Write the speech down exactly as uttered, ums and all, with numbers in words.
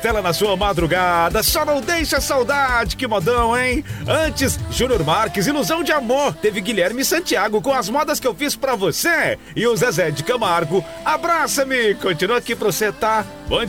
Costela na sua madrugada, só não deixa saudade, que modão, hein? Antes, Júnior Marques, Ilusão de Amor. Teve Guilherme Santiago com as modas que eu fiz pra você. E o Zezé de Camargo, Abraça-me. Continua aqui pra você, tá? Bom